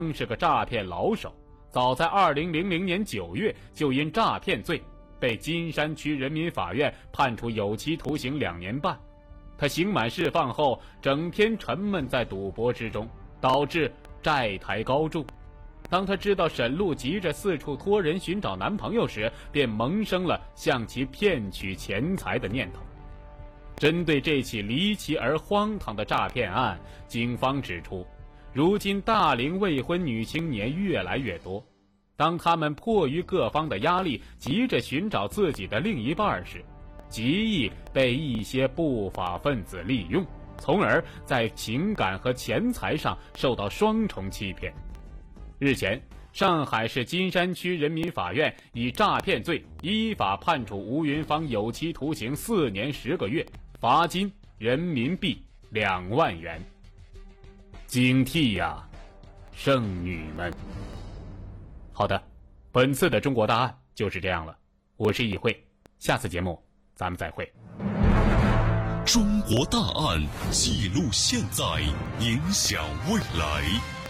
是个诈骗老手，早在2000年9月就因诈骗罪被金山区人民法院判处有期徒刑2年半。他刑满释放后，整天沉闷在赌博之中，导致债台高筑。当他知道沈露急着四处托人寻找男朋友时，便萌生了向其骗取钱财的念头。针对这起离奇而荒唐的诈骗案，警方指出，如今大龄未婚女青年越来越多，当他们迫于各方的压力，急着寻找自己的另一半时，极易被一些不法分子利用，从而在情感和钱财上受到双重欺骗。日前，上海市金山区人民法院以诈骗罪依法判处吴云芳有期徒刑4年10个月，罚金人民币2万元。警惕呀，剩女们！好的，本次的中国大案就是这样了。我是易会，下次节目咱们再会。 中国大案记录现在，影响未来。